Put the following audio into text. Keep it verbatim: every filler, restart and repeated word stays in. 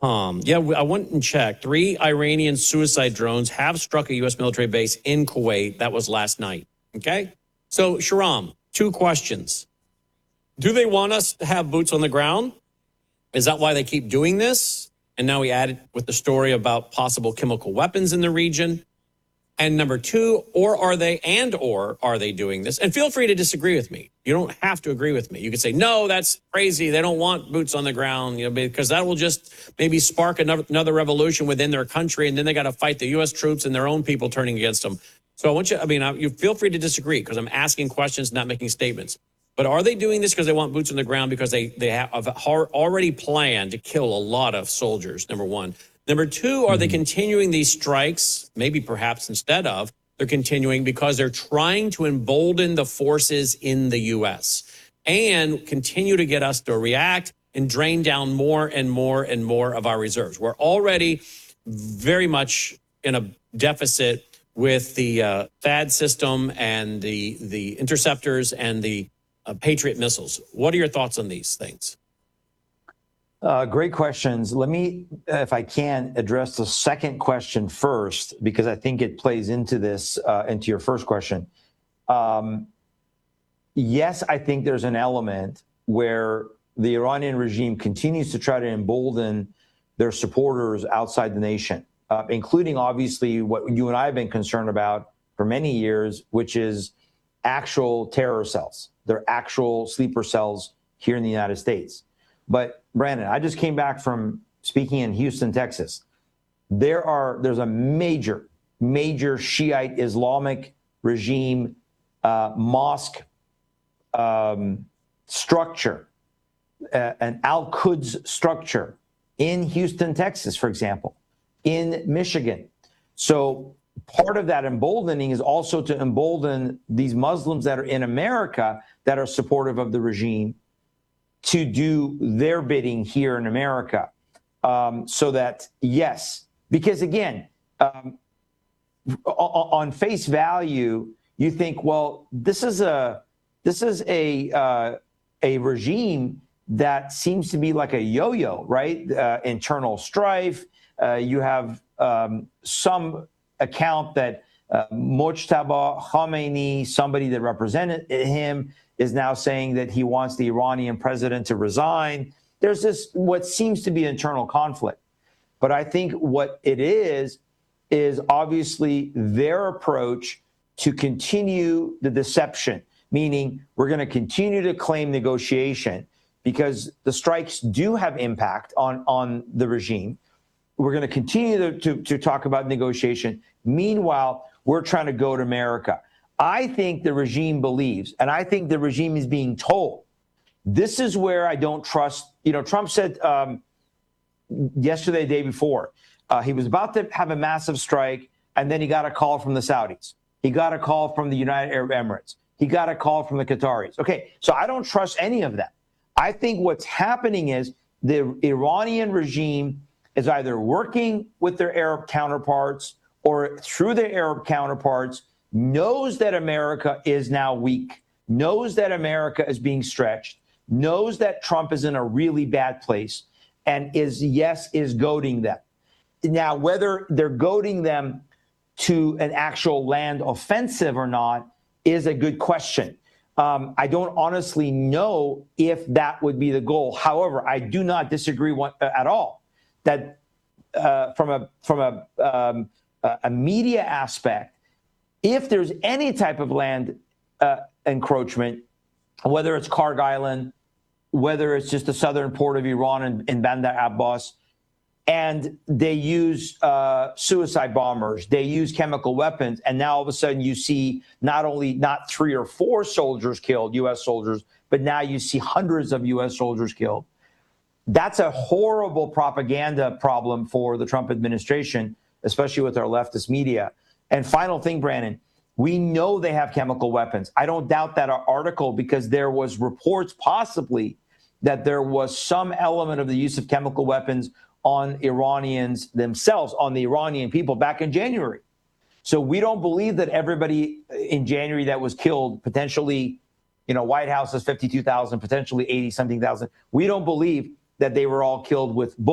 com. Yeah, I went and checked. Three Iranian suicide drones have struck a U S military base in Kuwait. That was last night. Okay? So, Shahram, two questions. Do they want us to have boots on the ground? Is that why they keep doing this? And now we added with the story about possible chemical weapons in the region. And number two, or are they, and or are they doing this? And feel free to disagree with me. You don't have to agree with me. You could say, no, that's crazy. They don't want boots on the ground, you know, because that will just maybe spark another, another revolution within their country. And then they got to fight the U S troops and their own people turning against them. So I want you, I mean, you feel free to disagree because I'm asking questions, not making statements. But are they doing this because they want boots on the ground because they, they have already planned to kill a lot of soldiers, number one? Number two, are mm-hmm. they continuing these strikes, maybe perhaps instead of, they're continuing because they're trying to embolden the forces in the U S and continue to get us to react and drain down more and more and more of our reserves. We're already very much in a deficit with the uh, THAAD system and the, the interceptors and the uh, Patriot missiles. What are your thoughts on these things? Uh, great questions. Let me, if I can, address the second question first, because I think it plays into this, uh, into your first question. Um, yes, I think there's an element where the Iranian regime continues to try to embolden their supporters outside the nation, uh, including obviously what you and I have been concerned about for many years, which is actual terror cells. They're actual sleeper cells here in the United States. But Brandon, I just came back from speaking in Houston, Texas. There are there's a major, major Shiite Islamic regime uh, mosque um, structure, uh, an Al-Quds structure in Houston, Texas, for example, in Michigan. So part of that emboldening is also to embolden these Muslims that are in America that are supportive of the regime to do their bidding here in America. Um, so that, yes, because again, um, on face value, you think, well, this is a this is a uh, a regime that seems to be like a yo-yo, right? Uh, internal strife. Uh, you have um, some account that uh, Mojtaba Khamenei, somebody that represented him, is now saying that he wants the Iranian president to resign. There's this, what seems to be internal conflict. But I think what it is, is obviously their approach to continue the deception, meaning we're going to continue to claim negotiation because the strikes do have impact on, on the regime. We're going to continue to, to, to talk about negotiation. Meanwhile, we're trying to go to America. I think the regime believes, and I think the regime is being told, this is where I don't trust. You know, Trump said um, yesterday, the day before, uh, he was about to have a massive strike, and then he got a call from the Saudis. He got a call from the United Arab Emirates. He got a call from the Qataris. Okay, so I don't trust any of that. I think what's happening is the Iranian regime is either working with their Arab counterparts or through their Arab counterparts, knows that America is now weak, knows that America is being stretched, knows that Trump is in a really bad place, and is, yes, is goading them. Now, whether they're goading them to an actual land offensive or not is a good question. Um, I don't honestly know if that would be the goal. However, I do not disagree one, uh, at all that uh, from a from a, um, a media aspect, if there's any type of land uh, encroachment, whether it's Karg Island, whether it's just the southern port of Iran in, in Bandar Abbas, and they use uh, suicide bombers, they use chemical weapons, and now all of a sudden you see not only not three or four soldiers killed, U S soldiers, but now you see hundreds of U S soldiers killed. That's a horrible propaganda problem for the Trump administration, especially with our leftist media. And final thing, Brandon, we know they have chemical weapons. I don't doubt that article because there was reports possibly that there was some element of the use of chemical weapons on Iranians themselves, on the Iranian people back in January. So we don't believe that everybody in January that was killed, potentially, you know, White House is fifty-two thousand, potentially eighty something thousand. We don't believe that they were all killed with bullets.